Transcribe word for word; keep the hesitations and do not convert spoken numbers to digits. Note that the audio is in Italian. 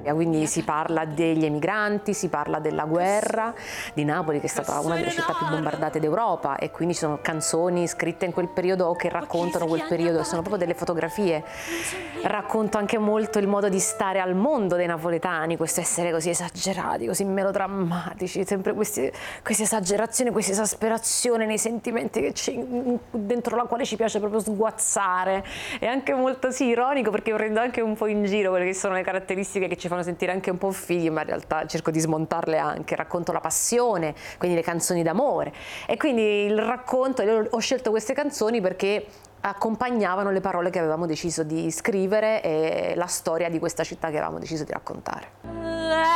Quindi si parla degli emigranti, si parla della guerra, di Napoli che è stata una delle città più bombardate d'Europa, e quindi ci sono canzoni scritte in quel periodo o che raccontano quel periodo, sono proprio delle fotografie. Racconto anche molto il modo di stare al mondo dei napoletani, questo essere così esagerati, così melodrammatici, sempre questi, queste esagerazioni, questa esasperazione nei sentimenti che c'è dentro la quale ci piace proprio sguazzare. È anche molto sì, ironico, perché prendo anche un po' in giro quelle che sono le caratteristiche che ci fanno sentire anche un po' fighi, ma in realtà cerco di smontarle anche. Racconto la passione, quindi le canzoni d'amore, e quindi il racconto, ho scelto queste canzoni perché accompagnavano le parole che avevamo deciso di scrivere e la storia di questa città che avevamo deciso di raccontare.